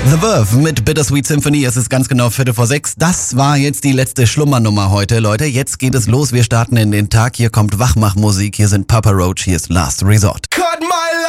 The Verve mit Bittersweet Symphony. Es ist ganz genau 5:45. Das war jetzt die letzte Schlummernummer heute, Leute. Jetzt geht es los. Wir starten in den Tag. Hier kommt Wachmachmusik. Hier sind Papa Roach. Hier ist Last Resort. Cut my